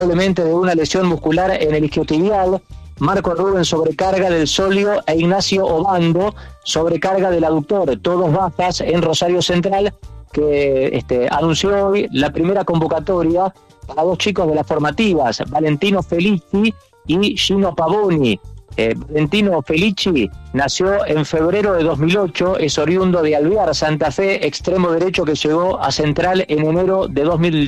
probablemente de una lesión muscular en el isquiotibial. Marco Rubén sobrecarga del sóleo e Ignacio Obando sobrecarga del aductor, todos bajas en Rosario Central, que anunció hoy la primera convocatoria para dos chicos de las formativas, Valentino Felici y Gino Pavoni. Valentino Felici nació en febrero de 2008, es oriundo de Alvear, Santa Fe, extremo derecho que llegó a Central en enero de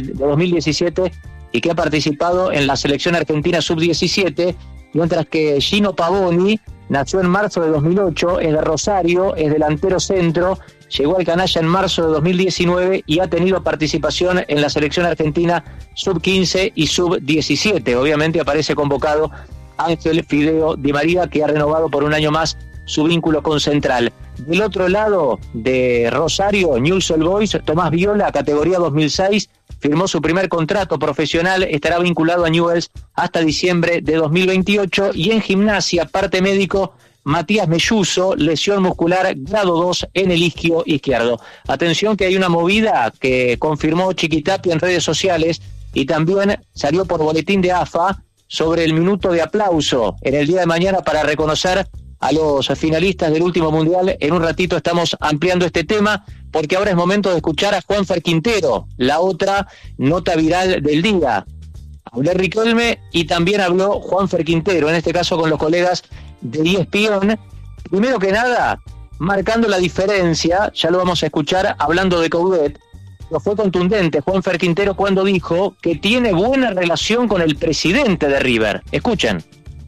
2017 y que ha participado en la selección argentina sub-17, mientras que Gino Pavoni nació en marzo de 2008, es de Rosario, es delantero centro, llegó al canalla en marzo de 2019 y ha tenido participación en la selección argentina sub-15 y sub-17. Obviamente aparece convocado Ángel Fideo Di María, que ha renovado por un año más su vínculo con Central. Del otro lado de Rosario, Newell's Old Boys, Tomás Viola, categoría 2006, firmó su primer contrato profesional, estará vinculado a Newell's hasta diciembre de 2028. Y en gimnasia, parte médico, Matías Melluso, lesión muscular grado 2 en el isquio izquierdo. Atención que hay una movida que confirmó Chiquitapia en redes sociales y también salió por boletín de AFA sobre el minuto de aplauso en el día de mañana para reconocer a los finalistas del último mundial. En un ratito estamos ampliando este tema, porque ahora es momento de escuchar a Juanfer Quintero, la otra nota viral del día. Habló Riquelme y también habló Juanfer Quintero, en este caso con los colegas de ESPN. Primero que nada, marcando la diferencia, ya lo vamos a escuchar hablando de Coudet, pero fue contundente Juanfer Quintero cuando dijo que tiene buena relación con el presidente de River. Escuchen.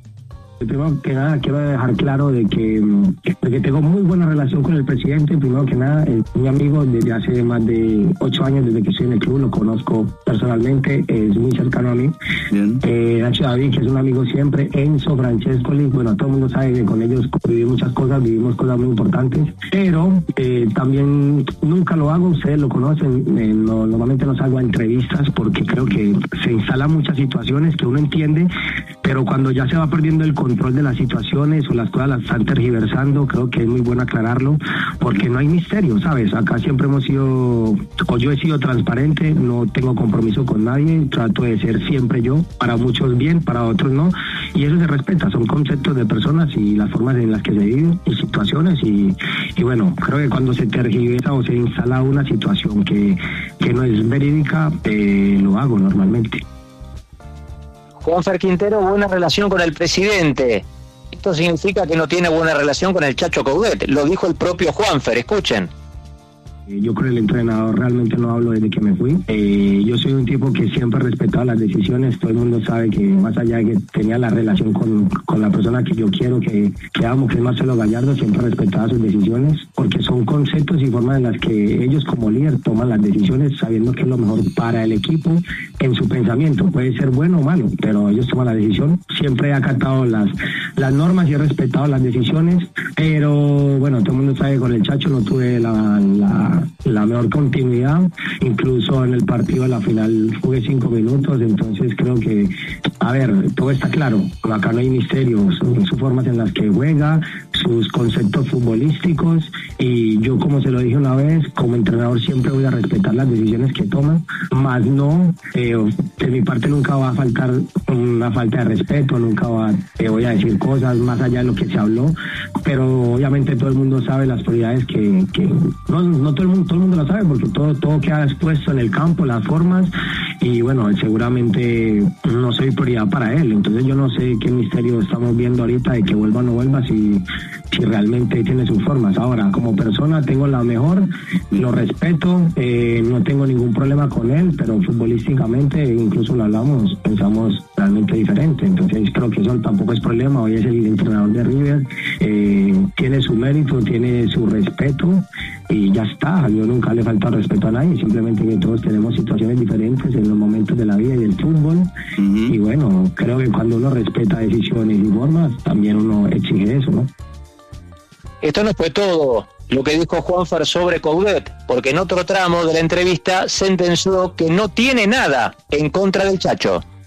Primero que nada quiero dejar claro de que tengo muy buena relación con el presidente. Primero que nada, es mi amigo desde hace más de 8 años, desde que estoy en el club, lo conozco personalmente, es muy cercano a mí. Nacho David, que es un amigo siempre, Enzo, Francescoli, bueno, todo el mundo sabe que con ellos viví muchas cosas, vivimos cosas muy importantes, pero también nunca lo hago, ustedes lo conocen, normalmente no salgo a entrevistas porque creo que se instalan muchas situaciones que uno entiende, pero cuando ya se va perdiendo el control de las situaciones o las cosas las están tergiversando, creo que es muy bueno aclararlo, porque no hay misterio, ¿sabes? Acá siempre hemos sido, o yo he sido transparente, no tengo compromiso con nadie, trato de ser siempre yo, para muchos bien, para otros no, y eso se respeta, son conceptos de personas y las formas en las que se viven y situaciones, y bueno, creo que cuando se tergiversa o se instala una situación que no es verídica, lo hago normalmente. Juanfer Quintero, buena relación con el presidente. Esto significa que no tiene buena relación con el Chacho Coudet. Lo dijo el propio Juanfer, escuchen. Yo con el entrenador realmente no hablo desde que me fui. Yo soy un tipo que siempre ha respetado las decisiones. Todo el mundo sabe que más allá de que tenía la relación con la persona que yo quiero, que amo, que es Marcelo Gallardo, siempre respetaba sus decisiones, porque son conceptos y formas en las que ellos como líder toman las decisiones sabiendo que es lo mejor para el equipo en su pensamiento. Puede ser bueno o malo, pero ellos toman la decisión. Siempre he acatado las normas y he respetado las decisiones, pero bueno, todo el mundo sabe que con el Chacho no tuve la mejor continuidad, incluso en el partido de la final jugué 5 minutos, entonces creo que, a ver, todo está claro, acá no hay misterios, son sus formas en las que juega, sus conceptos futbolísticos, y yo, como se lo dije una vez, como entrenador siempre voy a respetar las decisiones que toman, más no, de mi parte nunca va a faltar una falta de respeto, nunca voy a decir cosas más allá de lo que se habló, pero obviamente todo el mundo sabe las prioridades que no todo el mundo lo sabe, porque todo queda expuesto en el campo, las formas, y bueno, seguramente no soy prioridad para él, entonces yo no sé qué misterio estamos viendo ahorita de que vuelva o no vuelva, si realmente tiene sus formas. Ahora, como persona tengo la mejor, lo respeto, no tengo ningún problema con él, pero futbolísticamente, incluso lo hablamos, pensamos realmente diferente, entonces creo que eso tampoco es problema. Hoy es el entrenador de River, tiene su mérito, tiene su respeto, y ya está. Yo nunca le he faltado respeto a nadie, simplemente que todos tenemos situaciones diferentes en los momentos de la vida y del fútbol, y bueno, creo que cuando uno respeta decisiones y formas, también uno exige eso, ¿no? Esto no fue todo lo que dijo Juanfer sobre Coudet, porque en otro tramo de la entrevista sentenció que no tiene nada en contra del Chacho.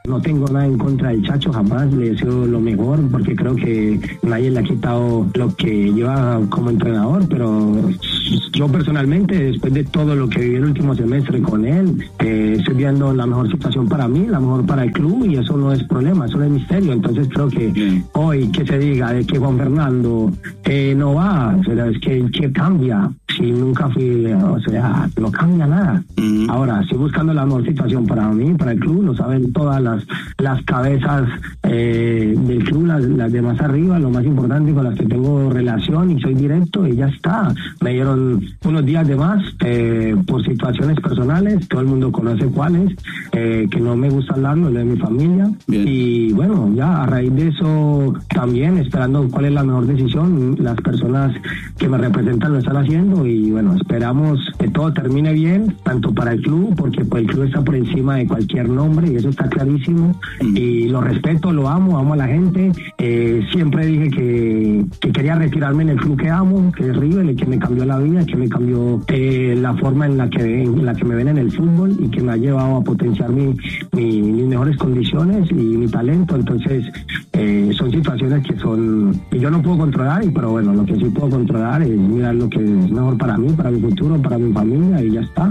No tengo nada en contra del Chacho, jamás le deseo lo mejor, porque creo que nadie le ha quitado lo que lleva como entrenador, pero yo personalmente, después de todo lo que viví el último semestre con él, estoy viendo la mejor situación para mí, la mejor para el club, y eso no es problema, eso no es misterio. Entonces creo que hoy que se diga de que Juan Fernando no va, o sea, es que cambia, si nunca fui, o sea, no cambia nada. Ahora, estoy buscando la mejor situación para mí, para el club, lo saben todas las cabezas del club, las de más arriba, lo más importante, con las que tengo relación y soy directo, y ya está. Me dieron unos días de más por situaciones personales, todo el mundo conoce cuáles, que no me gusta hablarlo, lo de mi familia. Bien. Y bueno, ya a raíz de eso también esperando cuál es la mejor decisión, las personas que me representan lo están haciendo, y bueno, esperamos que todo termine bien, tanto para el club, porque pues, el club está por encima de cualquier nombre y eso está clarísimo, y lo respeto, lo amo a la gente. Siempre dije que quería retirarme en el club que amo, que es River, el que me cambió la vida, que me cambió la forma en la que me ven en el fútbol, y que me ha llevado a potenciar mis mejores condiciones y mi talento. Entonces son situaciones que yo no puedo controlar, pero bueno, lo que sí puedo controlar es mirar lo que es mejor para mí, para mi futuro, para mi familia, y ya está.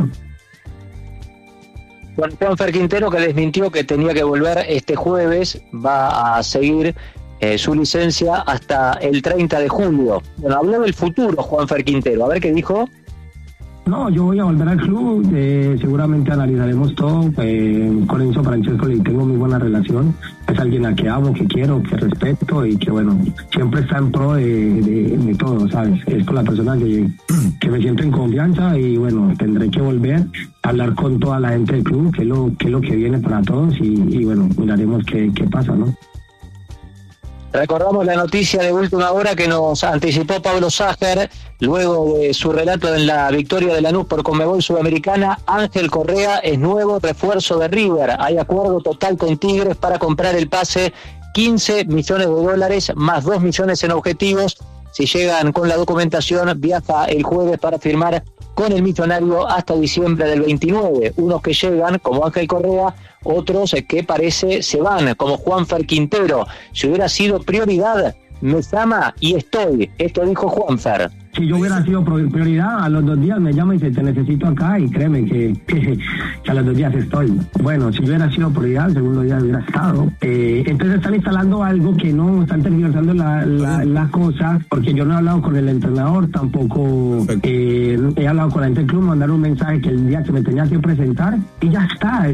Juanfer Quintero, que desmintió que tenía que volver este jueves, va a seguir su licencia hasta el 30 de julio. Bueno, habló del futuro Juanfer Quintero, a ver qué dijo. No, yo voy a volver al club, seguramente analizaremos todo. Con Enzo Francesco le tengo muy buena relación, es alguien a que amo, que quiero, que respeto, y que bueno, siempre está en pro de todo, ¿sabes? Es con la persona que me siento en confianza, y bueno, tendré que volver a hablar con toda la gente del club, que es lo que viene para todos, y bueno, miraremos qué pasa, ¿no? Recordamos la noticia de última hora que nos anticipó Pablo Ságer luego de su relato en la victoria de Lanús por Conmebol Sudamericana. Ángel Correa es nuevo refuerzo de River. Hay acuerdo total con Tigres para comprar el pase, $15 millones más 2 millones en objetivos. Si llegan con la documentación, viaja el jueves para firmar con el millonario hasta diciembre del 29. Unos que llegan, como Ángel Correa, otros que parece se van, como Juanfer Quintero. Si hubiera sido prioridad, me llama y estoy. Esto dijo Juanfer. Si yo hubiera sido prioridad, a los 2 días me llama y dice, te necesito acá, y créeme que a los 2 días estoy. Bueno, si yo hubiera sido prioridad, el segundo día hubiera estado. Entonces están instalando algo que no, están tergiversando la cosa, porque yo no he hablado con el entrenador, tampoco he hablado con la gente del club, mandaron un mensaje que el día que me tenía que presentar, y ya está.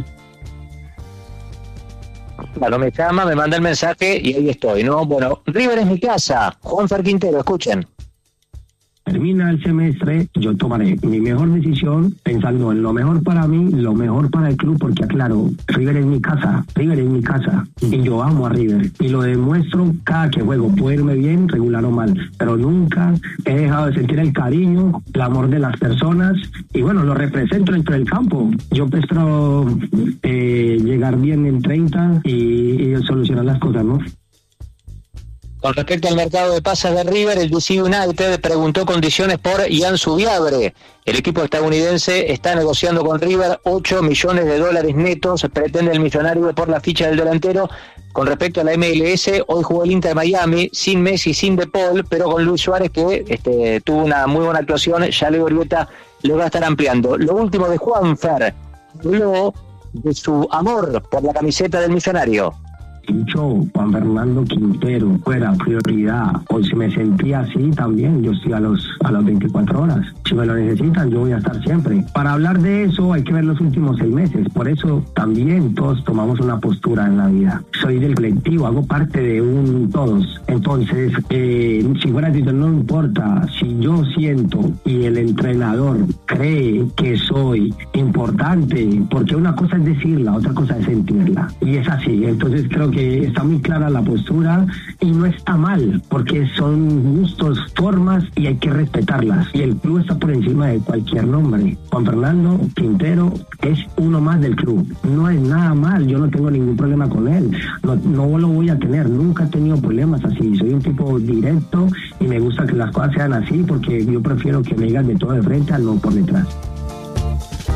Bueno, me llama, me manda el mensaje y ahí estoy, ¿no? Bueno, River es mi casa. Juanfer Quintero, escuchen. Termina el semestre, yo tomaré mi mejor decisión pensando en lo mejor para mí, lo mejor para el club, porque aclaro, River es mi casa, y yo amo a River, y lo demuestro cada que juego, puede irme bien, regular o mal, pero nunca he dejado de sentir el cariño, el amor de las personas, y bueno, lo represento dentro del campo. Yo espero llegar bien en 30 y solucionar las cosas, ¿no? Con respecto al mercado de pases de River, el DC United preguntó condiciones por Ian Subiabre. El equipo estadounidense está negociando con River $8 millones netos. Pretende el millonario por la ficha del delantero. Con respecto a la MLS, hoy jugó el Inter Miami, sin Messi, sin De Paul, pero con Luis Suárez, que tuvo una muy buena actuación. Ya Leo Orieta lo va a estar ampliando. Lo último de Juanfer, habló de su amor por la camiseta del millonario. Yo, Juan Fernando Quintero, fuera prioridad, o si me sentía así también, yo estoy a las 24 horas. Si me lo necesitan, yo voy a estar siempre. Para hablar de eso hay que ver los últimos 6 meses, por eso también todos tomamos una postura en la vida. Soy del colectivo, hago parte de un todos. Entonces, si fuera titular no importa, si yo siento y el entrenador cree que soy importante, porque una cosa es decirla, otra cosa es sentirla. Y es así, entonces creo que está muy clara la postura y no está mal, porque son gustos, formas y hay que respetarlas. Y el club está por encima de cualquier nombre. Juan Fernando Quintero es uno más del club. No es nada mal, yo no tengo ningún problema con él. No lo voy a tener, nunca he tenido problemas así. Soy un tipo directo y me gusta que las cosas sean así, porque yo prefiero que me digan de todo de frente a no por detrás.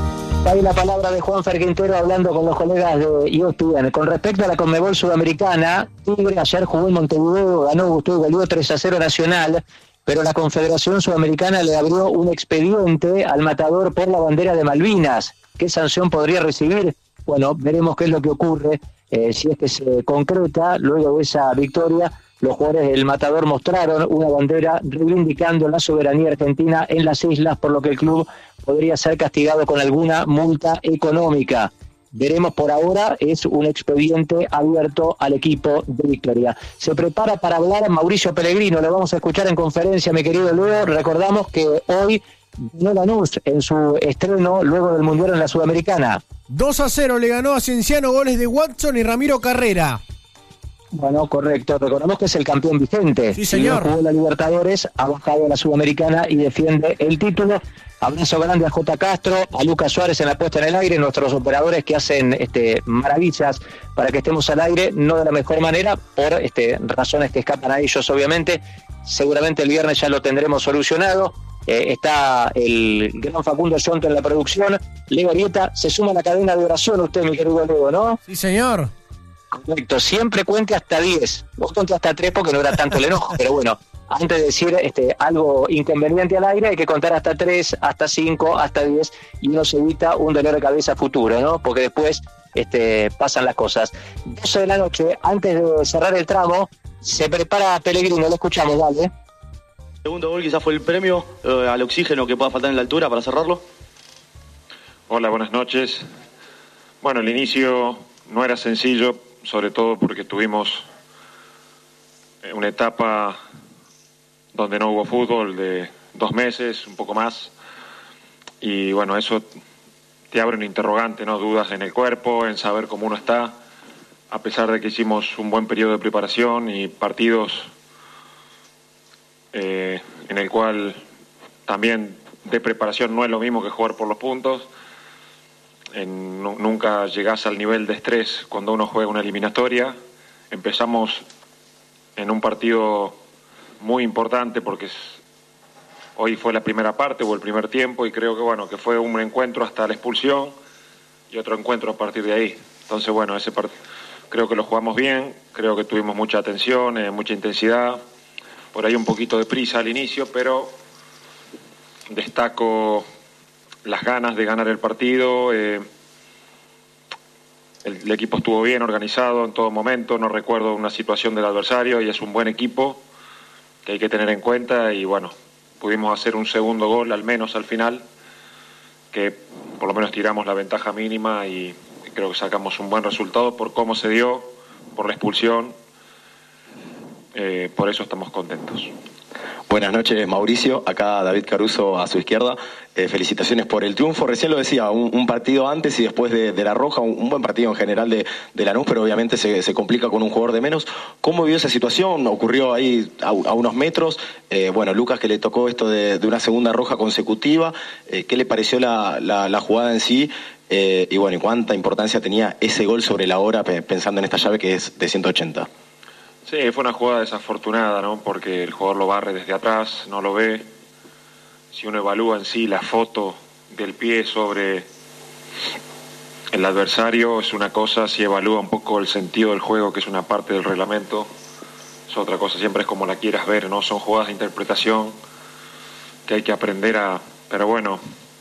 Ahí la palabra de Juanfer Quintero hablando con los colegas de ESPN. Con respecto a la Conmebol Sudamericana, Tigre ayer jugó en Montevideo, ganó, gustó y goleó 3-0 Nacional, pero la Confederación Sudamericana le abrió un expediente al Matador por la bandera de Malvinas. ¿Qué sanción podría recibir? Bueno, veremos qué es lo que ocurre, si es que se concreta. Luego de esa victoria, los jugadores del Matador mostraron una bandera reivindicando la soberanía argentina en las islas, por lo que el club podría ser castigado con alguna multa económica. Veremos, por ahora es un expediente abierto al equipo de Victoria. Se prepara para hablar Mauricio Pellegrino, lo vamos a escuchar en conferencia, mi querido Leo. Recordamos que hoy ganó Lanús en su estreno luego del Mundial en la Sudamericana. 2-0 le ganó a Cienciano, goles de Watson y Ramiro Carrera. Bueno, correcto. Recordamos que es el campeón vigente. Sí, señor. Si no jugó la Libertadores, ha bajado a la Sudamericana y defiende el título. Abrazo grande a J. Castro, a Lucas Suárez en la puesta en el aire, nuestros operadores que hacen maravillas para que estemos al aire, no de la mejor manera, por razones que escapan a ellos, obviamente. Seguramente el viernes ya lo tendremos solucionado. Está el gran Facundo Yonto en la producción. Leo Arieta se suma a la cadena de oración, usted, mi querido Leo, ¿no? Sí, señor. Correcto, siempre cuente hasta 10. Vos conté hasta 3 porque no era tanto el enojo, pero bueno, antes de decir algo inconveniente al aire, hay que contar hasta 3, hasta 5, hasta 10, y uno se evita un dolor de cabeza futuro, ¿no? Porque después pasan las cosas. 12 de la noche, antes de cerrar el tramo, se prepara Pellegrino, lo escuchamos, dale. Segundo gol quizás fue el premio al oxígeno que pueda faltar en la altura para cerrarlo. Hola, buenas noches. Bueno, el inicio no era sencillo, sobre todo porque tuvimos una etapa donde no hubo fútbol de 2 meses, un poco más, y bueno, eso te abre un interrogante, ¿no? Dudas en el cuerpo, en saber cómo uno está, a pesar de que hicimos un buen periodo de preparación y partidos en el cual también de preparación no es lo mismo que jugar por los puntos. Nunca llegás al nivel de estrés cuando uno juega una eliminatoria. Empezamos en un partido muy importante porque hoy fue la primera parte o el primer tiempo, y creo que bueno, que fue un encuentro hasta la expulsión y otro encuentro a partir de ahí. Entonces bueno, ese creo que lo jugamos bien, creo que tuvimos mucha atención, mucha intensidad, por ahí un poquito de prisa al inicio, pero destaco las ganas de ganar el partido. El equipo estuvo bien organizado en todo momento, no recuerdo una situación del adversario, y es un buen equipo que hay que tener en cuenta, y bueno, pudimos hacer un segundo gol al menos al final, que por lo menos tiramos la ventaja mínima, y creo que sacamos un buen resultado por cómo se dio, por la expulsión, por eso estamos contentos. Buenas noches, Mauricio. Acá David Caruso a su izquierda. Felicitaciones por el triunfo. Recién lo decía, un partido antes y después de La Roja, un buen partido en general de Lanús, pero obviamente se complica con un jugador de menos. ¿Cómo vivió esa situación? Ocurrió ahí a unos metros. Bueno, Lucas, que le tocó esto de una segunda roja consecutiva. ¿Qué le pareció la jugada en sí? Y bueno, ¿y cuánta importancia tenía ese gol sobre la hora, pensando en esta llave que es de 180? Sí, fue una jugada desafortunada, ¿no? Porque el jugador lo barre desde atrás, no lo ve. Si uno evalúa en sí la foto del pie sobre el adversario, es una cosa. Si evalúa un poco el sentido del juego, que es una parte del reglamento, es otra cosa. Siempre es como la quieras ver, ¿no? Son jugadas de interpretación que hay que aprender a... Pero bueno,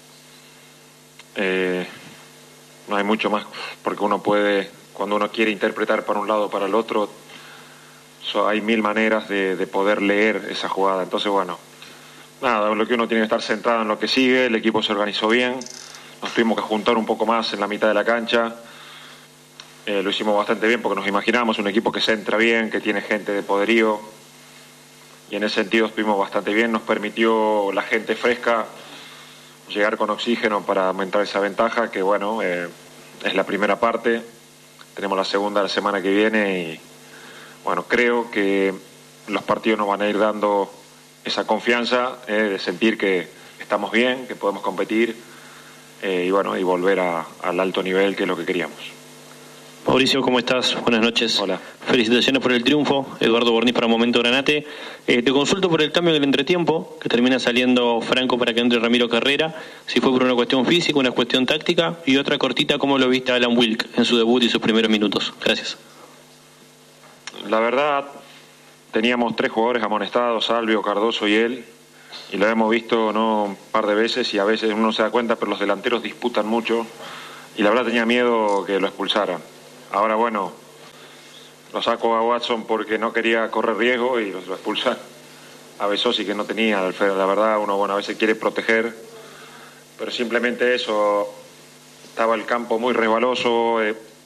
no hay mucho más, porque uno puede, cuando uno quiere interpretar para un lado o para el otro, hay 1000 maneras de poder leer esa jugada. Entonces bueno, nada, lo que uno tiene que estar centrado en lo que sigue. El equipo se organizó bien, nos tuvimos que juntar un poco más en la mitad de la cancha, lo hicimos bastante bien porque nos imaginamos un equipo que centra bien, que tiene gente de poderío, y en ese sentido estuvimos bastante bien. Nos permitió la gente fresca llegar con oxígeno para aumentar esa ventaja, que bueno, es la primera parte, tenemos la segunda la semana que viene, y bueno, creo que los partidos nos van a ir dando esa confianza de sentir que estamos bien, que podemos competir, y bueno, y volver al alto nivel, que es lo que queríamos. Mauricio, ¿cómo estás? Buenas noches. Hola. Felicitaciones por el triunfo. Eduardo Bornís para Momento Granate. Te consulto por el cambio del entretiempo, que termina saliendo Franco para que entre Ramiro Carrera. Si fue por una cuestión física, una cuestión táctica. Y otra cortita, ¿cómo lo viste a Alan Wilk en su debut y sus primeros minutos? Gracias. La verdad, teníamos 3 jugadores amonestados, Salvio, Cardoso y él. Y lo hemos visto un par de veces y a veces uno no se da cuenta, pero los delanteros disputan mucho. Y la verdad tenía miedo que lo expulsaran. Ahora, bueno, lo saco a Watson porque no quería correr riesgo y lo expulsan a Besosi, que no tenía. La verdad, uno a veces quiere proteger, pero simplemente eso. Estaba el campo muy resbaloso.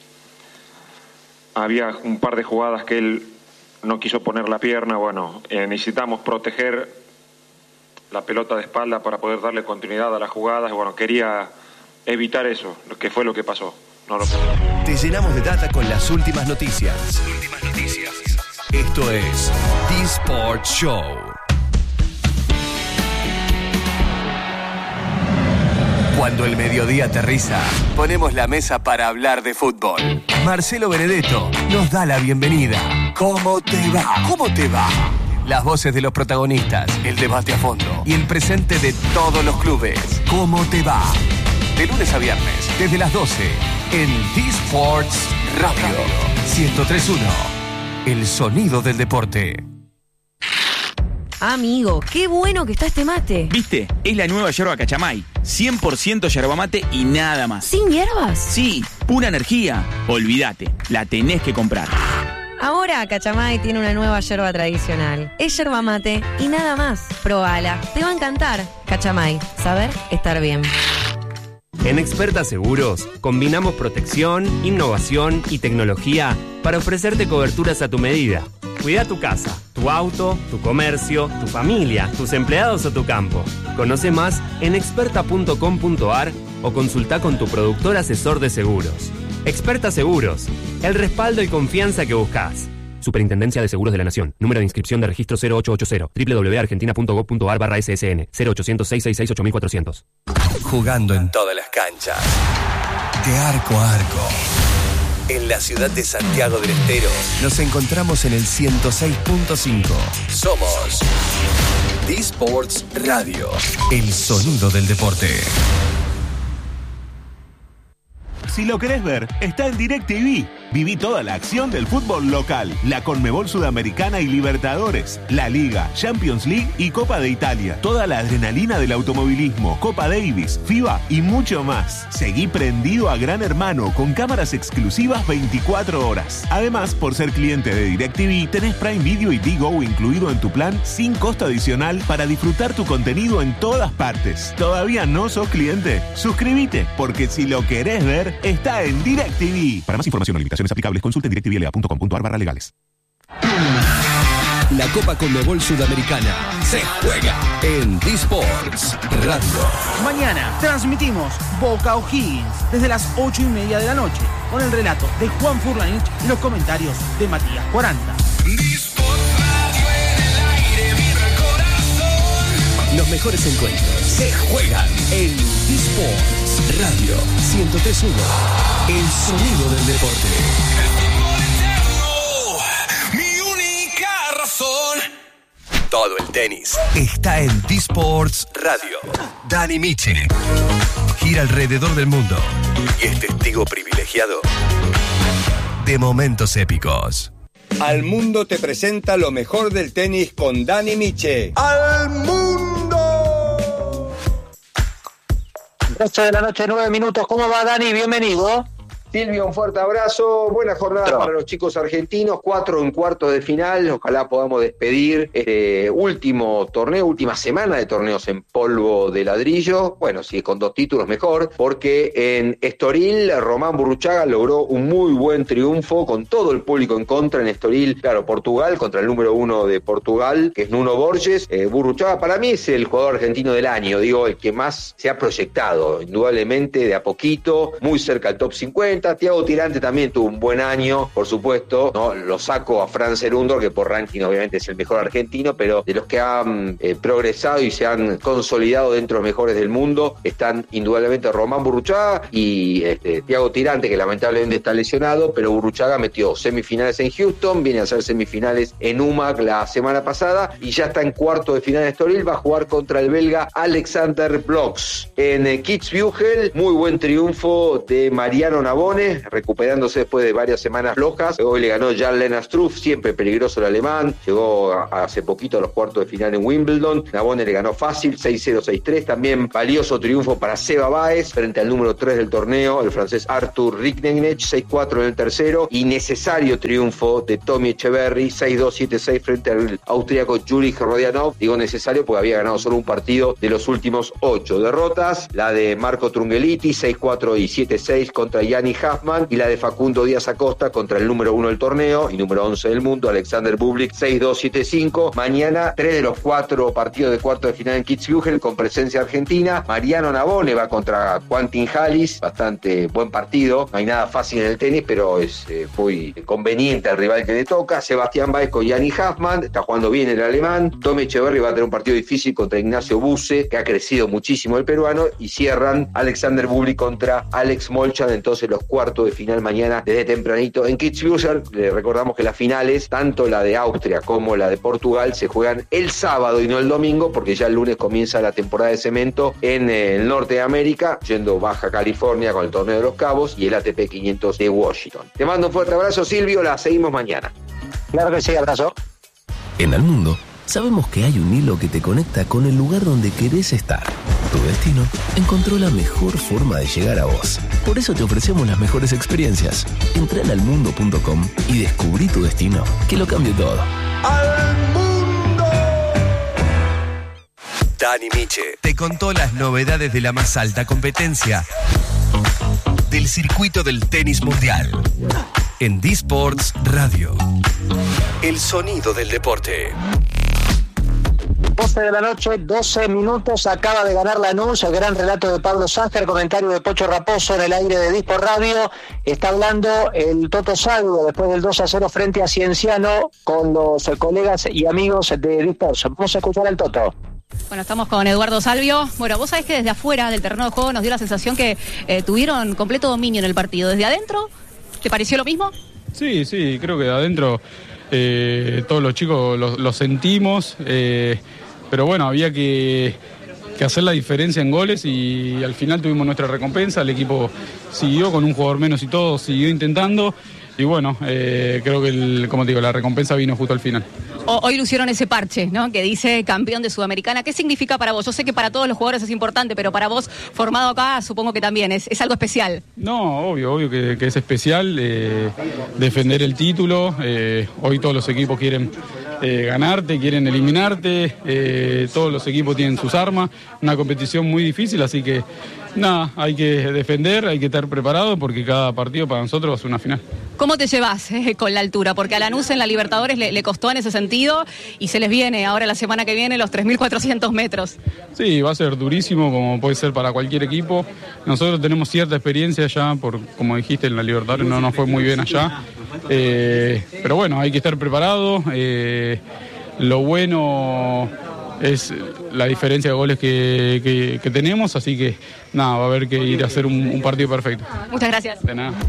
Había un par de jugadas que él no quiso poner la pierna. Bueno, necesitamos proteger la pelota de espalda para poder darle continuidad a las jugadas. Bueno, quería evitar eso, que fue lo que pasó. Te llenamos de data con las últimas noticias. Esto es The Sports Show. Cuando el mediodía aterriza, ponemos la mesa para hablar de fútbol. Marcelo Benedetto nos da la bienvenida. ¿Cómo te va? ¿Cómo te va? Las voces de los protagonistas, el debate a fondo y el presente de todos los clubes. ¿Cómo te va? De lunes a viernes, desde las 12, en The Sports Radio 103.1. El sonido del deporte. Amigo, qué bueno que está este mate. ¿Viste? Es la nueva yerba Cachamay. 100% yerba mate y nada más. ¿Sin hierbas? Sí, pura energía. Olvídate, la tenés que comprar. Ahora Cachamay tiene una nueva yerba tradicional. Es yerba mate y nada más. Probala, te va a encantar. Cachamay, saber estar bien. En Experta Seguros, combinamos protección, innovación y tecnología para ofrecerte coberturas a tu medida. Cuida tu casa, tu auto, tu comercio, tu familia, tus empleados o tu campo. Conoce más en experta.com.ar o consulta con tu productor asesor de seguros. Experta Seguros, el respaldo y confianza que buscas. Superintendencia de Seguros de la Nación. Número de inscripción de registro 0880. www.argentina.gov.ar/ssn 0800-666-8400. Jugando en todas las canchas. De arco a arco. En la ciudad de Santiago del Estero nos encontramos en el 106.5. Somos The Sports Radio. El sonido del deporte. Si lo querés ver, está en DirecTV. Viví toda la acción del fútbol local, la Conmebol Sudamericana y Libertadores, la Liga, Champions League y Copa de Italia. Toda la adrenalina del automovilismo, Copa Davis, FIBA y mucho más. Seguí prendido a Gran Hermano con cámaras exclusivas 24 horas. Además, por ser cliente de DirecTV, tenés Prime Video y Digo incluido en tu plan sin costo adicional para disfrutar tu contenido en todas partes. ¿Todavía no sos cliente? Suscríbete, porque si lo querés ver, está en DirecTV. Para más información o limitaciones aplicables, consulte en directvla.com.ar/legales. La Copa Conmebol Sudamericana se juega en The Sports Radio. Mañana transmitimos Boca O'Higgins desde las 8:30 de la noche con el relato de Juan Furlanich y los comentarios de Matías 40. Los mejores encuentros se juegan en The Sports Radio 103.1. El sonido del deporte. Mi única razón. Todo el tenis está en The Sports Radio. Dani Miche gira alrededor del mundo y es testigo privilegiado de momentos épicos. Al Mundo te presenta lo mejor del tenis con Dani Miche. ¡Al Mundo! 8 de la noche, 9 minutos. ¿Cómo va, Dani? Bienvenido. Silvio, un fuerte abrazo, buena jornada para los chicos argentinos, 4 en cuartos de final, ojalá podamos despedir este último torneo, última semana de torneos en polvo de ladrillo, bueno, si con 2 títulos mejor, porque en Estoril Román Burruchaga logró un muy buen triunfo con todo el público en contra en Estoril, claro, Portugal, contra el número 1 de Portugal, que es Nuno Borges. Burruchaga para mí es el jugador argentino del año, digo, el que más se ha proyectado, indudablemente de a poquito, muy cerca al top 50, cuenta. Thiago Tirante también tuvo un buen año, por supuesto, ¿no? Lo saco a Fran Serúndor, que por ranking obviamente es el mejor argentino, pero de los que han progresado y se han consolidado dentro de los mejores del mundo están indudablemente Román Burruchaga y Thiago Tirante, que lamentablemente está lesionado, pero Burruchaga metió semifinales en Houston, viene a hacer semifinales en UMAC la semana pasada y ya está en cuarto de final de Estoril, va a jugar contra el belga Alexander Bloks. En Kitzbühel, muy buen triunfo de Mariano Navone, recuperándose después de varias semanas flojas. Hoy le ganó Jan-Lennart Struff, siempre peligroso el alemán, llegó hace poquito a los cuartos de final en Wimbledon. Navone le ganó fácil, 6-0, 6-3. También valioso triunfo para Seba Báez frente al número 3 del torneo, el francés Arthur Rincknech, 6-4 en el tercero. Y necesario triunfo de Tommy Echeverry, 6-2, 7-6 frente al austríaco Jurij Rodionov. Digo necesario porque había ganado solo un partido de los últimos 8. Derrotas, la de Marco Trungeliti, 6-4 y 7-6 contra Yanni Huffman, y la de Facundo Díaz Acosta contra el número 1 del torneo y número 11 del mundo, Alexander Bublik, 6-2, 7-5. Mañana 3 de los 4 partidos de cuarto de final en Kitzbühel con presencia argentina. Mariano Navone va contra Quentin Halys, bastante buen partido, no hay nada fácil en el tenis, pero es muy conveniente al rival que le toca. Sebastián Baez con Yanni Huffman, está jugando bien el alemán. Tommy Echeverry va a tener un partido difícil contra Ignacio Buse, que ha crecido muchísimo el peruano, y cierran Alexander Bublik contra Alex Molchan. Entonces los cuartos de final mañana desde tempranito en Kitzbühel. Le recordamos que las finales, tanto la de Austria como la de Portugal, se juegan el sábado y no el domingo, porque ya el lunes comienza la temporada de cemento en el norte de América, yendo Baja California con el Torneo de los Cabos y el ATP 500 de Washington. Te mando un fuerte abrazo, Silvio, la seguimos mañana. Claro que sí, abrazo. En el mundo sabemos que hay un hilo que te conecta con el lugar donde querés estar. Tu destino encontró la mejor forma de llegar a vos. Por eso te ofrecemos las mejores experiencias. Entra en almundo.com y descubrí tu destino, que lo cambie todo. ¡Al mundo! Dani Miche te contó las novedades de la más alta competencia del circuito del tenis mundial. En D-Sports Radio. El sonido del deporte. 12 de la noche, 12 minutos, acaba de ganar Lanús, el gran relato de Pablo Sánger, comentario de Pocho Raposo en el aire de D-Sport Radio. Está hablando el Toto Salvo después del 2-0 frente a Cienciano con los colegas y amigos de D-Sports. Vamos a escuchar al Toto. Bueno, estamos con Eduardo Salvio. Bueno, vos sabés que desde afuera del terreno de juego nos dio la sensación que tuvieron completo dominio en el partido. ¿Desde adentro te pareció lo mismo? Sí, creo que de adentro todos los chicos lo sentimos, pero bueno, había que hacer la diferencia en goles y al final tuvimos nuestra recompensa. El equipo siguió con un jugador menos y todo, siguió intentando y bueno, creo que como te digo, la recompensa vino justo al final. Hoy lucieron ese parche, ¿no? Que dice campeón de Sudamericana. ¿Qué significa para vos? Yo sé que para todos los jugadores es importante, pero para vos, formado acá, supongo que también es algo especial. No, obvio que es especial defender el título. Hoy todos los equipos quieren ganarte, quieren eliminarte. Todos los equipos tienen sus armas. Una competición muy difícil, así que nada, hay que defender, hay que estar preparado porque cada partido para nosotros es una final. ¿Cómo te llevas con la altura? Porque a Lanús en la Libertadores le costó en ese sentido y se les viene ahora la semana que viene los 3.400 metros. Sí, va a ser durísimo como puede ser para cualquier equipo. Nosotros tenemos cierta experiencia ya, como dijiste, en la Libertadores no nos fue muy bien allá. Pero bueno, hay que estar preparado. Lo bueno es la diferencia de goles que tenemos, así que nada, va a haber que ir a hacer un partido perfecto. Muchas gracias. De nada.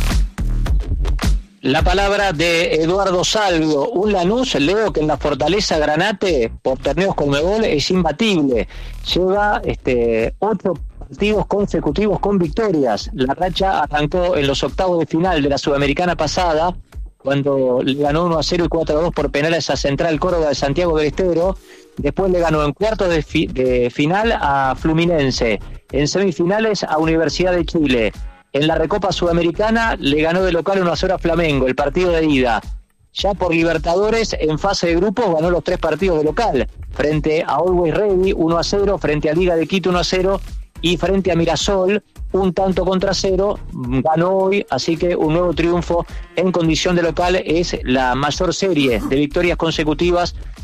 La palabra de Eduardo Salvio, un Lanús, Leo, que en la Fortaleza Granate, por torneos Conmebol, es imbatible. Lleva 8 partidos consecutivos con victorias. La racha arrancó en los octavos de final de la Sudamericana pasada, cuando le ganó 1-0 y 4-2 por penales a Central Córdoba de Santiago del Estero. Después le ganó en cuartos de final a Fluminense. En semifinales a Universidad de Chile. En la Recopa Sudamericana le ganó de local 1-0 a Flamengo, el partido de ida. Ya por Libertadores, en fase de grupos, ganó los 3 partidos de local. Frente a Always Ready, 1-0, frente a Liga de Quito, 1-0, y frente a Mirasol, 1-0, ganó hoy, así que un nuevo triunfo en condición de local. Es la mayor serie de victorias consecutivas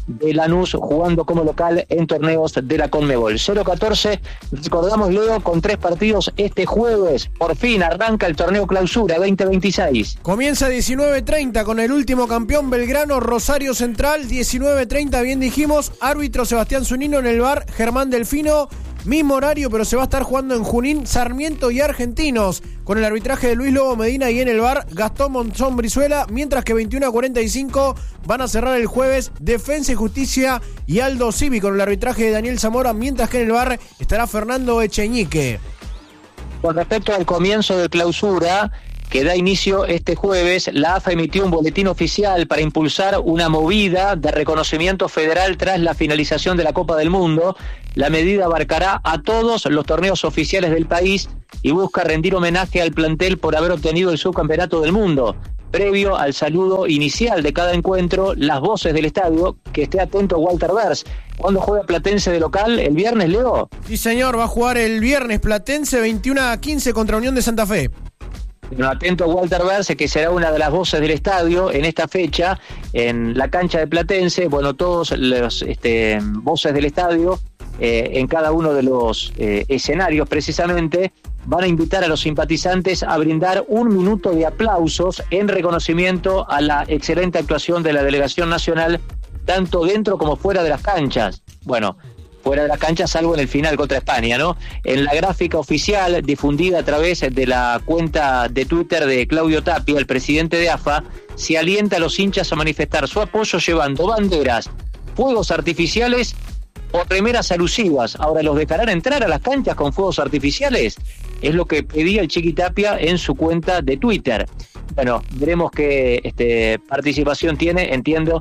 de Lanús jugando como local en torneos de la Conmebol. 0-14, recordamos, Leo, con 3 partidos este jueves. Por fin arranca el torneo Clausura 2026. Comienza 19:30 con el último campeón Belgrano, Rosario Central. 19:30, bien dijimos. Árbitro Sebastián Zunino, en el VAR Germán Delfino. Mismo horario, pero se va a estar jugando en Junín, Sarmiento y Argentinos, con el arbitraje de Luis Lobo Medina, y en el VAR Gastón Monzón Brizuela, mientras que 21:45 van a cerrar el jueves Defensa y Justicia y Aldo Civi, con el arbitraje de Daniel Zamora, mientras que en el VAR estará Fernando Echeñique. Con respecto al comienzo de Clausura, que da inicio este jueves, la AFA emitió un boletín oficial para impulsar una movida de reconocimiento federal tras la finalización de la Copa del Mundo. La medida abarcará a todos los torneos oficiales del país y busca rendir homenaje al plantel por haber obtenido el subcampeonato del mundo. Previo al saludo inicial de cada encuentro, las voces del estadio, que esté atento Walter Vers. ¿Cuándo juega Platense de local? ¿El viernes, Leo? Sí, señor, va a jugar el viernes Platense 21:15 contra Unión de Santa Fe. Bueno, atento a Walter Berce, que será una de las voces del estadio en esta fecha, en la cancha de Platense. Bueno, todos los voces del estadio, en cada uno de los escenarios precisamente, van a invitar a los simpatizantes a brindar 1 minuto de aplausos en reconocimiento a la excelente actuación de la delegación nacional, tanto dentro como fuera de las canchas. Bueno, fuera de la cancha, salvo en el final contra España, ¿no? En la gráfica oficial difundida a través de la cuenta de Twitter de Claudio Tapia, el presidente de AFA, se alienta a los hinchas a manifestar su apoyo llevando banderas, fuegos artificiales o remeras alusivas. Ahora, ¿los dejarán entrar a las canchas con fuegos artificiales? Es lo que pedía el Chiqui Tapia en su cuenta de Twitter. Bueno, veremos qué participación tiene, entiendo,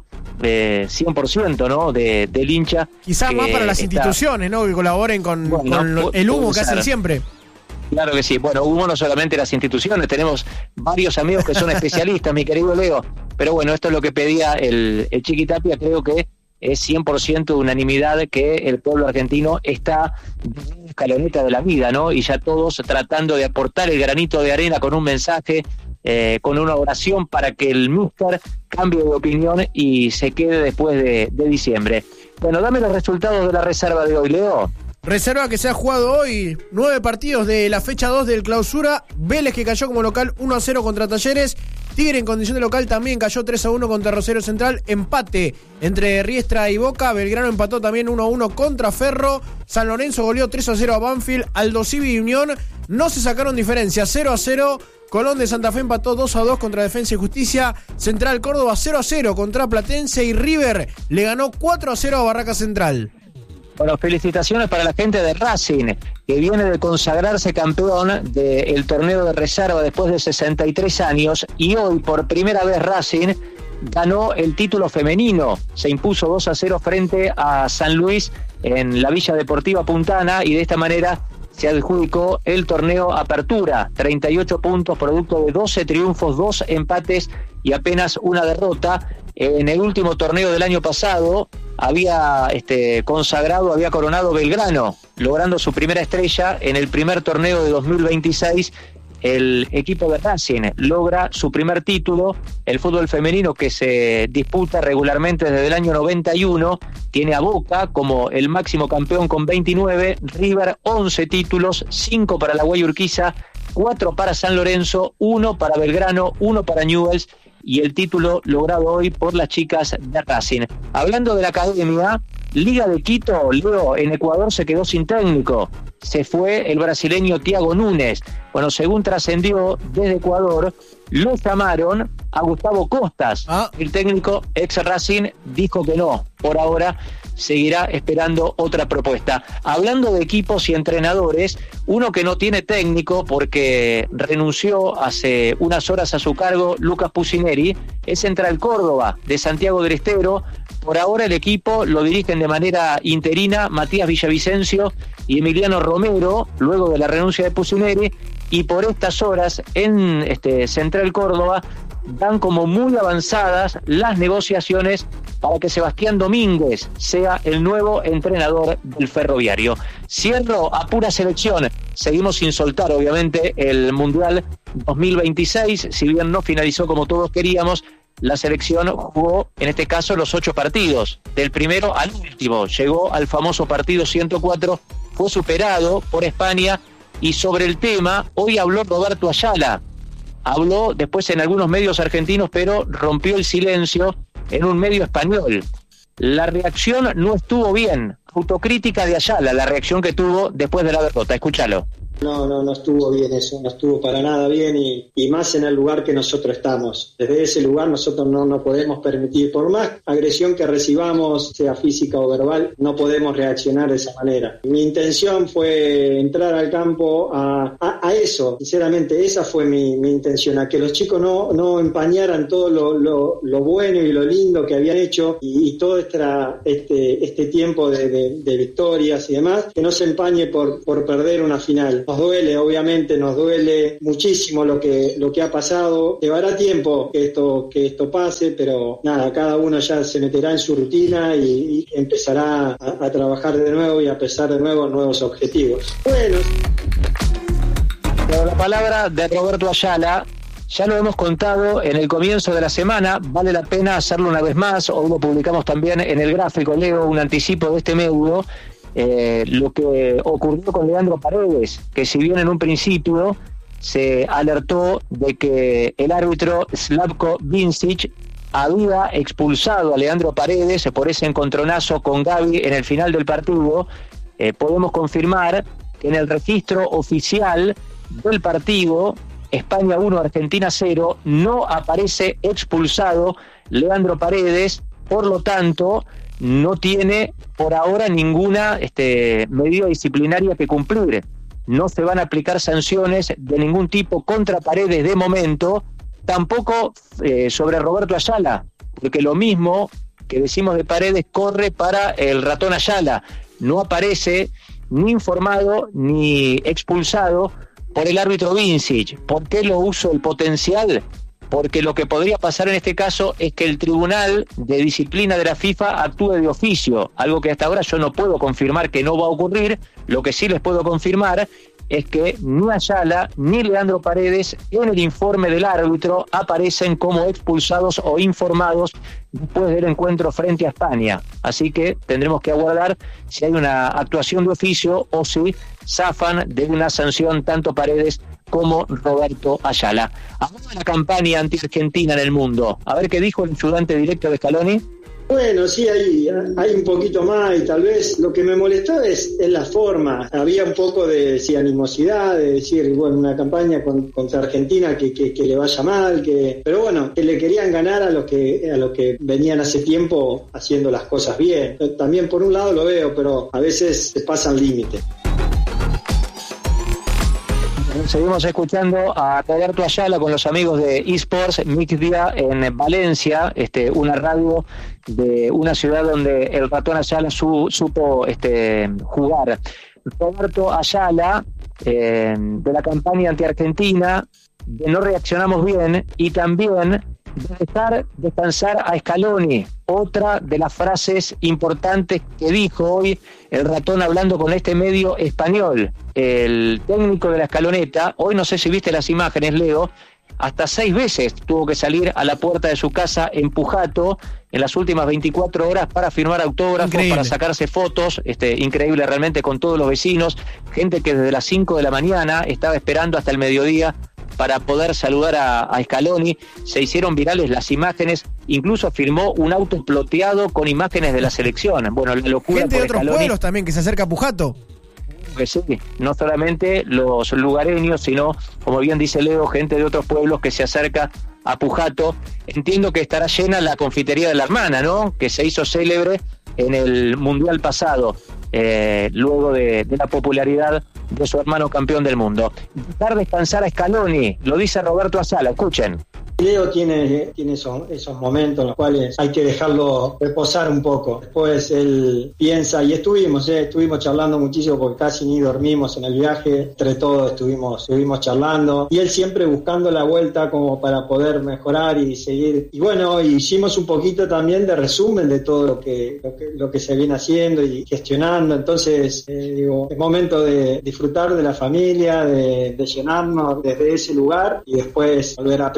100%, ¿no? Del hincha. Quizás más para las instituciones, ¿no? Que colaboren con el humo que hacen siempre. Claro que sí. Bueno, humo no solamente las instituciones, tenemos varios amigos que son especialistas, mi querido Leo. Pero bueno, esto es lo que pedía el Chiqui Tapia. Creo que es 100% de unanimidad que el pueblo argentino está en la escaloneta de la vida, ¿no? Y ya todos tratando de aportar el granito de arena con un mensaje, con una oración para que el míster cambie de opinión y se quede después de diciembre. Bueno, dame los resultados de la reserva de hoy, Leo. Reserva que se ha jugado hoy, 9 partidos de la fecha 2 del Clausura. Vélez, que cayó como local 1-0 contra Talleres. Tigre, en condición de local, también cayó 3-1 contra Rosario Central. Empate entre Riestra y Boca. Belgrano empató también 1-1 contra Ferro. San Lorenzo goleó 3-0 a Banfield. Aldo Civi y Unión no se sacaron diferencia, 0-0. Colón de Santa Fe empató 2-2 contra Defensa y Justicia. Central Córdoba 0-0 contra Platense. Y River le ganó 4-0 a Barraca Central. Bueno, felicitaciones para la gente de Racing, que viene de consagrarse campeón del torneo de reserva después de 63 años, y hoy por primera vez Racing ganó el título femenino. Se impuso 2-0 frente a San Luis en la Villa Deportiva Puntana, y de esta manera se adjudicó el torneo Apertura. 38 puntos, producto de 12 triunfos, 2 empates y apenas una derrota. En el último torneo del año pasado había coronado Belgrano, logrando su primera estrella. En el primer torneo de 2026, el equipo de Racing logra su primer título. El fútbol femenino, que se disputa regularmente desde el año 91, tiene a Boca como el máximo campeón con 29, River 11 títulos, 5 para la Guayurquiza, 4 para San Lorenzo, 1 para Belgrano, 1 para Newell's, y el título logrado hoy por las chicas de Racing. Hablando de la academia, Liga de Quito, Leo, en Ecuador se quedó sin técnico. Se fue el brasileño Thiago Núñez. Bueno, según trascendió desde Ecuador, lo llamaron a Gustavo Costas. El técnico ex Racing dijo que no. Por ahora seguirá esperando otra propuesta. Hablando de equipos y entrenadores, uno que no tiene técnico porque renunció hace unas horas a su cargo, Lucas Pusineri, es Central Córdoba de Santiago del Estero. Por ahora el equipo lo dirigen de manera interina Matías Villavicencio y Emiliano Romero, luego de la renuncia de Pusineri, y por estas horas en Central Córdoba dan como muy avanzadas las negociaciones para que Sebastián Domínguez sea el nuevo entrenador del Ferroviario. Cierro a pura selección. Seguimos sin soltar, obviamente, el Mundial 2026, si bien no finalizó como todos queríamos. la selección jugó, en este caso, los 8 partidos, del primero al último. Llegó al famoso partido 104, fue superado por España, y sobre el tema, hoy habló Roberto Ayala. Habló después en algunos medios argentinos, pero rompió el silencio en un medio español. La reacción no estuvo bien. Autocrítica de Ayala, la reacción que tuvo después de la derrota. Escúchalo. No estuvo bien eso, no estuvo para nada bien y más en el lugar que nosotros estamos. Desde ese lugar nosotros no podemos permitir, por más agresión que recibamos, sea física o verbal, no podemos reaccionar de esa manera. Mi intención fue entrar al campo a eso, sinceramente esa fue mi intención, a que los chicos no empañaran todo lo bueno y lo lindo que habían hecho y todo este tiempo de victorias y demás, que no se empañe por perder una final. Nos duele, obviamente, nos duele muchísimo lo que ha pasado. Llevará tiempo que esto pase, pero nada, cada uno ya se meterá en su rutina y empezará a trabajar de nuevo y a pensar de nuevo nuevos objetivos. Bueno. Pero la palabra de Roberto Ayala ya lo hemos contado en el comienzo de la semana, vale la pena hacerlo una vez más. Hoy lo publicamos también en el gráfico, leo un anticipo de este medio. Lo que ocurrió con Leandro Paredes, que si bien en un principio se alertó de que el árbitro Slavko Vincic había expulsado a Leandro Paredes por ese encontronazo con Gavi en el final del partido, podemos confirmar que en el registro oficial del partido, España 1, Argentina 0, no aparece expulsado Leandro Paredes, por lo tanto no tiene por ahora ninguna medida disciplinaria que cumplir. No se van a aplicar sanciones de ningún tipo contra Paredes de momento, tampoco sobre Roberto Ayala, porque lo mismo que decimos de Paredes corre para el ratón Ayala. No aparece ni informado ni expulsado por el árbitro Vincic. ¿Por qué lo uso el potencial? Porque lo que podría pasar en este caso es que el Tribunal de Disciplina de la FIFA actúe de oficio, algo que hasta ahora yo no puedo confirmar que no va a ocurrir. Lo que sí les puedo confirmar es que ni Ayala ni Leandro Paredes en el informe del árbitro aparecen como expulsados o informados después del encuentro frente a España. Así que tendremos que aguardar si hay una actuación de oficio o si zafan de una sanción tanto Paredes como Roberto Ayala. Hablando de la campaña anti-Argentina en el mundo, a ver qué dijo el ayudante directo de Scaloni. Bueno, sí, hay un poquito más y tal vez lo que me molestó es la forma. Había un poco de animosidad, de decir, bueno, una campaña contra Argentina que le vaya mal, pero bueno, que le querían ganar a los que venían hace tiempo haciendo las cosas bien. También por un lado lo veo, pero a veces se pasan límites. Seguimos escuchando a Roberto Ayala con los amigos de eSports Mix Día en Valencia, una radio de una ciudad donde el ratón Ayala supo jugar. Roberto Ayala, de la campaña anti-Argentina, de no reaccionamos bien, y también de dejar descansar a Scaloni, otra de las frases importantes que dijo hoy el ratón hablando con este medio español. El técnico de la Escaloneta, hoy no sé si viste las imágenes, Leo, hasta 6 veces tuvo que salir a la puerta de su casa en Pujato en las últimas 24 horas para firmar autógrafos, increíble, para sacarse fotos, increíble realmente, con todos los vecinos, gente que desde las 5 de la mañana estaba esperando hasta el mediodía para poder saludar a Scaloni. Se hicieron virales las imágenes, incluso firmó un auto ploteado con imágenes de la selección. Bueno, la locura. Gente de otros Scaloni, pueblos también que se acerca a Pujato. Que sí, no solamente los lugareños, sino, como bien dice Leo, gente de otros pueblos que se acerca a Pujato. Entiendo que estará llena la confitería de la hermana, ¿no? Que se hizo célebre en el Mundial pasado, luego de la popularidad de su hermano campeón del mundo. Dejar descansar a Scaloni, lo dice Roberto Ayala, escuchen. Leo tiene esos momentos en los cuales hay que dejarlo reposar un poco. Después él piensa, y estuvimos charlando muchísimo porque casi ni dormimos en el viaje, entre todos estuvimos charlando, y él siempre buscando la vuelta como para poder mejorar y seguir. Y bueno, hicimos un poquito también de resumen de todo lo que se viene haciendo y gestionando. Entonces, es momento de disfrutar de la familia, de llenarnos desde ese lugar y después volver a pensar en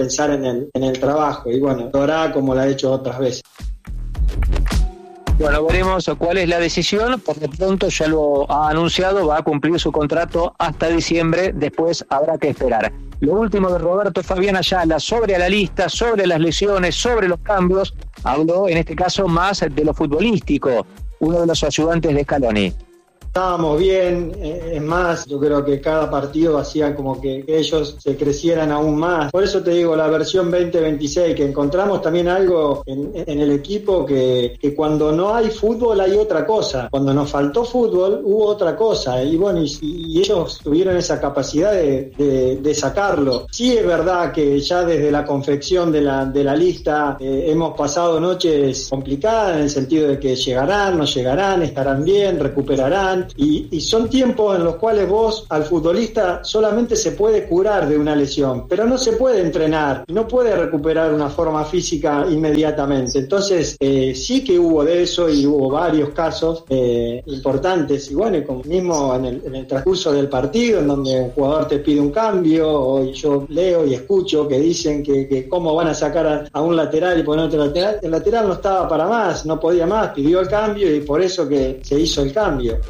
en el trabajo. Y bueno, lo hará como lo ha hecho otras veces. Bueno, veremos cuál es la decisión. Por de pronto ya lo ha anunciado, va a cumplir su contrato hasta diciembre, después habrá que esperar. Lo último de Roberto Fabián Ayala sobre la lista, sobre las lesiones, sobre los cambios, habló en este caso más de lo futbolístico, uno de los ayudantes de Scaloni. Estábamos bien, es más, yo creo que cada partido hacía como que ellos se crecieran aún más. Por eso te digo, la versión 2026, que encontramos también algo en el equipo que cuando no hay fútbol hay otra cosa. Cuando nos faltó fútbol hubo otra cosa. Y bueno, y ellos tuvieron esa capacidad de sacarlo. Sí es verdad que ya desde la confección de la lista hemos pasado noches complicadas en el sentido de que llegarán, no llegarán, estarán bien, recuperarán. Y son tiempos en los cuales vos al futbolista solamente se puede curar de una lesión, pero no se puede entrenar, no puede recuperar una forma física inmediatamente. Entonces sí que hubo de eso y hubo varios casos importantes, y bueno, como mismo en el transcurso del partido, en donde un jugador te pide un cambio, o yo leo y escucho que dicen que cómo van a sacar a un lateral y poner otro lateral. El lateral no estaba para más, no podía más, pidió el cambio y por eso que se hizo el cambio.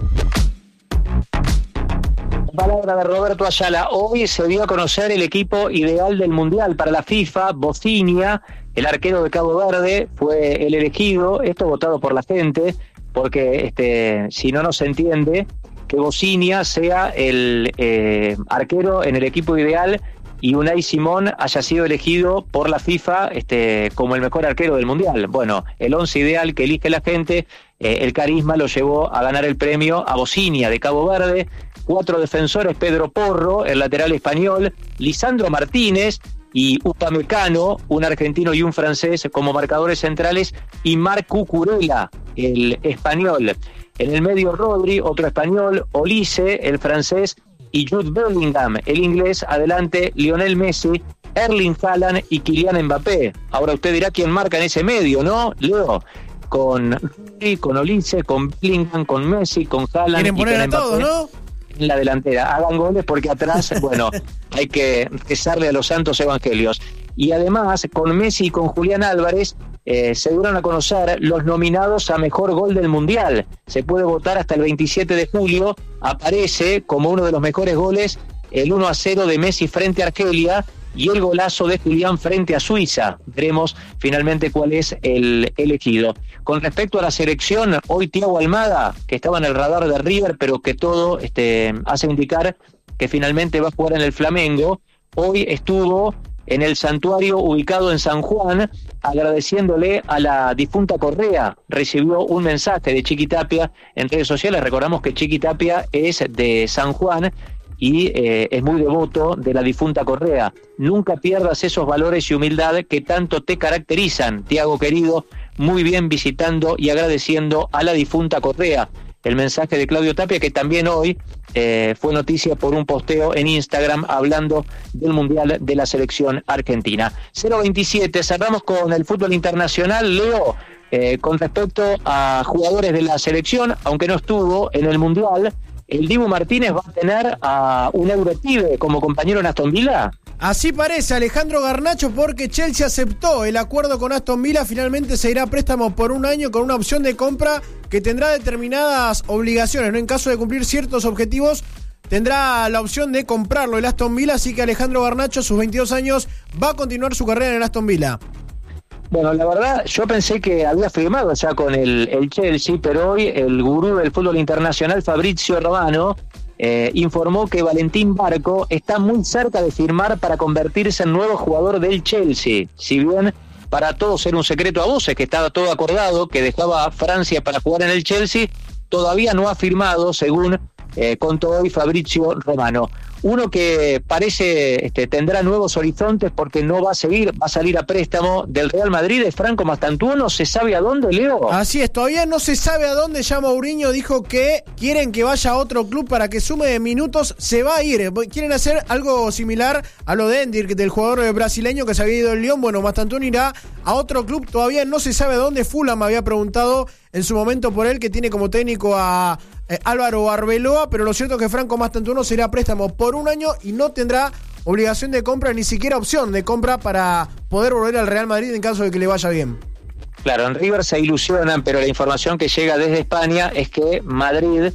Palabra de Roberto Ayala. Hoy se dio a conocer el equipo ideal del Mundial para la FIFA. Bocinia, el arquero de Cabo Verde, fue el elegido. Esto votado por la gente, porque si no se entiende que Bocinia sea el arquero en el equipo ideal y Unai Simón haya sido elegido por la FIFA como el mejor arquero del Mundial. Bueno, el 11 ideal que elige la gente, el carisma lo llevó a ganar el premio a Bocinia de Cabo Verde. 4 defensores: Pedro Porro, el lateral español, Lisandro Martínez y Upamecano, un argentino y un francés como marcadores centrales, y Marc Cucurella, el español. En el medio Rodri, otro español, Olise, el francés, y Jude Bellingham, el inglés. Adelante Lionel Messi, Erling Haaland y Kylian Mbappé. Ahora usted dirá quién marca en ese medio, ¿no, Leo? Con Rodri, con Olise, con Bellingham, con Messi, con Haaland. Quieren poner a todos, ¿no? En la delantera, hagan goles porque atrás, bueno, hay que rezarle a los santos evangelios. Y además, con Messi y con Julián Álvarez, se dieron a conocer los nominados a mejor gol del Mundial. Se puede votar hasta el 27 de julio. Aparece como uno de los mejores goles el 1-0 de Messi frente a Argelia y el golazo de Julián frente a Suiza. Veremos finalmente cuál es el elegido. Con respecto a la selección, hoy Thiago Almada, que estaba en el radar de River, pero que todo hace indicar que finalmente va a jugar en el Flamengo, hoy estuvo en el santuario ubicado en San Juan, agradeciéndole a la difunta Correa. Recibió un mensaje de Chiqui Tapia en redes sociales. Recordamos que Chiqui Tapia es de San Juan y es muy devoto de la difunta Correa. Nunca pierdas esos valores y humildad que tanto te caracterizan, Tiago querido, muy bien visitando y agradeciendo a la difunta Correa. El mensaje de Claudio Tapia, que también hoy fue noticia por un posteo en Instagram hablando del Mundial de la selección argentina. 0-27, cerramos con el fútbol internacional. Leo, con respecto a jugadores de la selección, aunque no estuvo en el Mundial, ¿el Dibu Martínez va a tener a un Europibe como compañero en Aston Villa? Así parece, Alejandro Garnacho, porque Chelsea aceptó el acuerdo con Aston Villa. Finalmente se irá a préstamo por un año con una opción de compra que tendrá determinadas obligaciones, ¿no? En caso de cumplir ciertos objetivos, tendrá la opción de comprarlo el Aston Villa. Así que Alejandro Garnacho, a sus 22 años, va a continuar su carrera en el Aston Villa. Bueno, la verdad, yo pensé que había firmado ya con el Chelsea, pero hoy el gurú del fútbol internacional, Fabrizio Romano, informó que Valentín Barco está muy cerca de firmar para convertirse en nuevo jugador del Chelsea. Si bien para todos era un secreto a voces, que estaba todo acordado, que dejaba a Francia para jugar en el Chelsea, todavía no ha firmado, según contó hoy Fabrizio Romano. Uno que parece tendrá nuevos horizontes porque no va a seguir, va a salir a préstamo del Real Madrid, es Franco Mastantuono. ¿Se sabe a dónde, Leo? Así es, todavía no se sabe a dónde. Ya Mourinho dijo que quieren que vaya a otro club para que sume de minutos. Se va a ir, quieren hacer algo similar a lo de Endir, del jugador brasileño que se había ido al Lyon. Bueno, Mastantuono irá a otro club, todavía no se sabe a dónde. Fulham había preguntado en su momento por él, que tiene como técnico a Álvaro Arbeloa, pero lo cierto es que Franco Mastantuono será a préstamo por un año y no tendrá obligación de compra, ni siquiera opción de compra para poder volver al Real Madrid en caso de que le vaya bien. Claro, en River se ilusionan, pero la información que llega desde España es que Madrid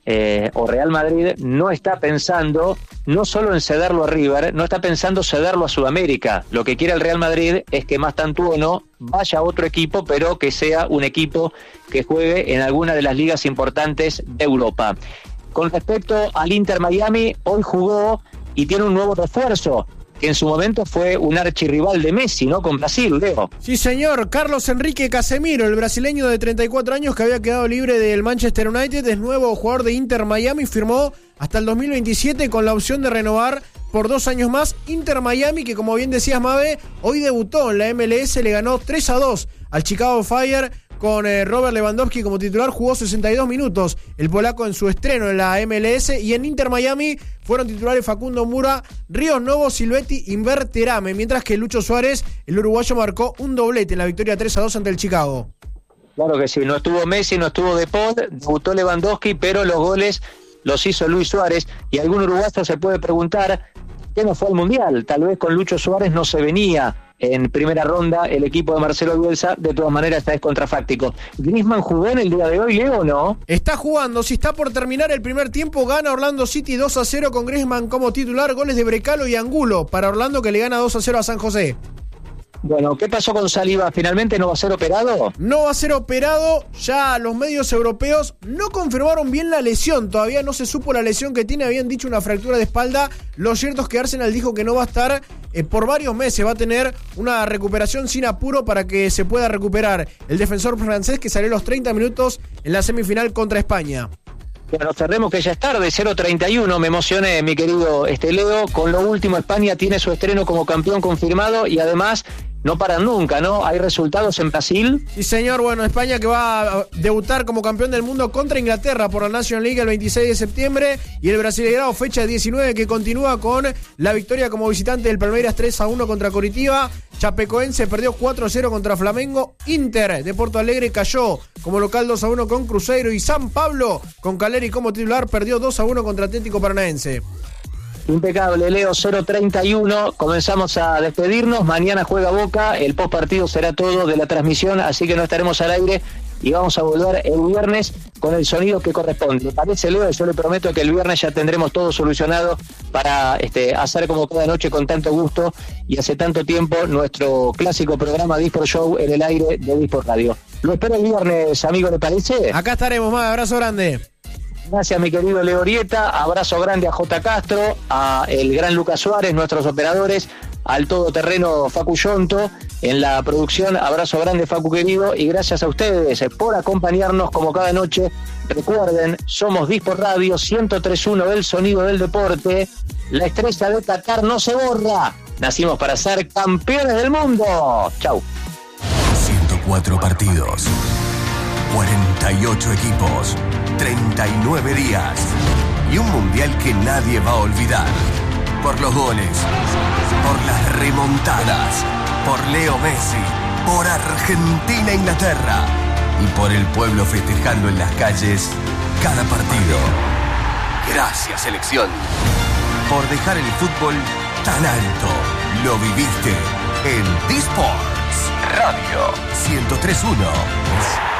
o Real Madrid no está pensando no solo en cederlo a River, no está pensando cederlo a Sudamérica. Lo que quiere el Real Madrid es que Mastantuono vaya a otro equipo, pero que sea un equipo que juegue en alguna de las ligas importantes de Europa. Con respecto al Inter Miami, hoy jugó y tiene un nuevo refuerzo, que en su momento fue un archirrival de Messi, ¿no? Con Brasil, Leo. Sí, señor. Carlos Enrique Casemiro, el brasileño de 34 años que había quedado libre del Manchester United, es nuevo jugador de Inter Miami, firmó hasta el 2027 con la opción de renovar por 2 años más. Inter Miami, que como bien decías, Mabe, hoy debutó en la MLS, le ganó 3-2 al Chicago Fire con Robert Lewandowski como titular, jugó 62 minutos el polaco en su estreno en la MLS, y en Inter Miami fueron titulares Facundo Mura, Ríos Novo, Silvetti, Inverterame, mientras que Lucho Suárez, el uruguayo, marcó un doblete en la victoria 3-2 ante el Chicago. Claro que sí, no estuvo Messi, no estuvo De Paul, debutó Lewandowski, pero los goles los hizo Luis Suárez, y algún uruguayo se puede preguntar qué no fue al Mundial. Tal vez con Lucho Suárez no se venía en primera ronda el equipo de Marcelo Bielsa. De todas maneras, está contrafáctico. ¿Griezmann jugó en el día de hoy, Leo, o no? Está jugando, si está por terminar el primer tiempo, gana Orlando City 2-0 con Griezmann como titular, goles de Brecalo y Angulo para Orlando, que le gana 2-0 a San José. Bueno, ¿qué pasó con Saliba? ¿Finalmente no va a ser operado? No va a ser operado, ya los medios europeos no confirmaron bien la lesión, todavía no se supo la lesión que tiene, habían dicho una fractura de espalda. Lo cierto es que Arsenal dijo que no va a estar por varios meses, va a tener una recuperación sin apuro para que se pueda recuperar el defensor francés, que salió a los 30 minutos en la semifinal contra España. Bueno, cerremos que ya es tarde, 0:31, me emocioné, mi querido Leo. Con lo último, España tiene su estreno como campeón confirmado y además no paran nunca, ¿no? ¿Hay resultados en Brasil? Sí, señor. Bueno, España que va a debutar como campeón del mundo contra Inglaterra por la National League el 26 de septiembre, y el Brasileirao fecha 19 que continúa con la victoria como visitante del Palmeiras 3-1 contra Coritiba. Chapecoense perdió 4-0 contra Flamengo. Inter de Porto Alegre cayó como local 2-1 con Cruzeiro, y San Pablo con Caleri como titular perdió 2-1 contra Atlético Paranaense. Impecable, Leo, 0:31, comenzamos a despedirnos. Mañana juega Boca, el postpartido será todo de la transmisión, así que no estaremos al aire y vamos a volver el viernes con el sonido que corresponde. ¿Le parece, Leo? Yo le prometo que el viernes ya tendremos todo solucionado para hacer como cada noche con tanto gusto y hace tanto tiempo nuestro clásico programa Disport Show en el aire de Disport Radio. Lo espero el viernes, amigo, ¿le parece? Acá estaremos, más abrazo grande. Gracias, mi querido Leo Orieta, abrazo grande a J. Castro, a el gran Lucas Suárez, nuestros operadores, al todoterreno Facu Yonto, en la producción, abrazo grande, Facu querido, y gracias a ustedes por acompañarnos como cada noche. Recuerden, somos Disport Radio 103.1, el sonido del deporte. La estrella de Qatar no se borra, nacimos para ser campeones del mundo. Chau. 104 partidos, 48 equipos, 39 días y un mundial que nadie va a olvidar. Por los goles, por las remontadas, por Leo Messi, por Argentina-Inglaterra y por el pueblo festejando en las calles cada partido. Gracias, selección, por dejar el fútbol tan alto. Lo viviste en Disports Radio 103.1.